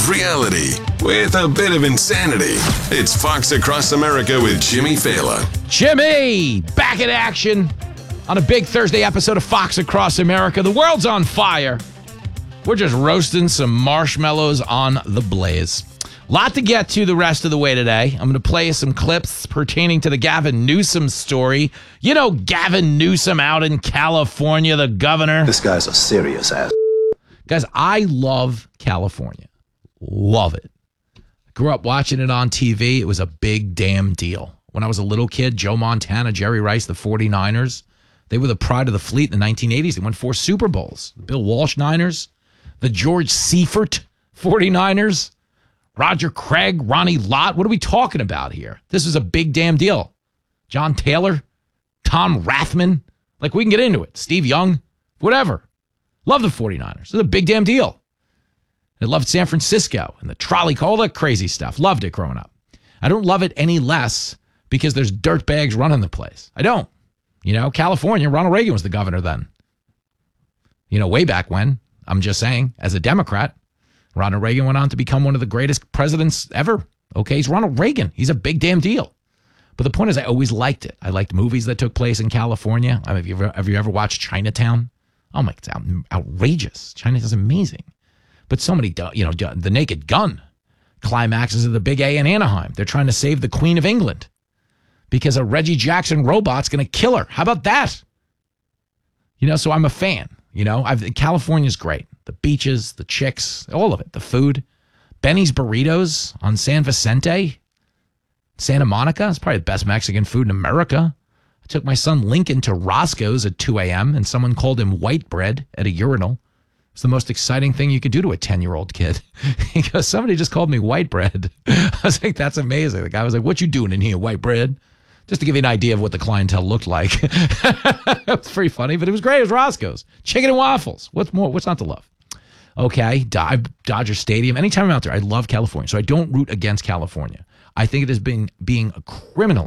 reality with a bit of insanity. It's Fox Across America with Jimmy Fallon. Jimmy, back in action on a big Thursday episode of Fox Across America. The world's on fire. We're just roasting some marshmallows on the blaze. Lot to get to the rest of the way today. I'm going to play you some clips pertaining to the Gavin Newsom story. You know Gavin Newsom out in California, the governor. This guy's a serious ass. Guys, I love California. Love it. Grew up watching it on TV. It was a big damn deal. When I was a little kid, Joe Montana, Jerry Rice, the 49ers, they were the pride of the fleet in the 1980s. They won 4 Super Bowls. The Bill Walsh Niners, the George Seifert 49ers, Roger Craig, Ronnie Lott. What are we talking about here? This is a big damn deal. John Taylor, Tom Rathman. Like, we can get into it. Steve Young, whatever. Love the 49ers. It's a big damn deal. I loved San Francisco and the trolley, all that crazy stuff. Loved it growing up. I don't love it any less because there's dirtbags running the place. I don't. You know, California, Ronald Reagan was the governor then. You know, way back when. I'm just saying, as a Democrat, Ronald Reagan went on to become one of the greatest presidents ever. Okay, he's Ronald Reagan. He's a big damn deal. But the point is, I always liked it. I liked movies that took place in California. I mean, have you ever watched Chinatown? Oh my, it's outrageous. Chinatown's amazing. But so many, you know, The Naked Gun climaxes of the Big A in Anaheim. They're trying to save the Queen of England because a Reggie Jackson robot's going to kill her. How about that? You know, so I'm a fan. You know, California's great. The beaches, the chicks, all of it. The food. Benny's Burritos on San Vicente, Santa Monica. It's probably the best Mexican food in America. I took my son Lincoln to Roscoe's at 2 a.m. and someone called him white bread at a urinal. It's the most exciting thing you could do to a 10-year-old kid. He goes, somebody just called me white bread. I was like, that's amazing. The guy was like, what you doing in here, white bread? Just to give you an idea of what the clientele looked like. It was pretty funny, but it was great. It was Roscoe's. Chicken and waffles. What's more? What's not to love? Okay, Dodger Stadium. Anytime I'm out there, I love California. So I don't root against California. I think it is being criminally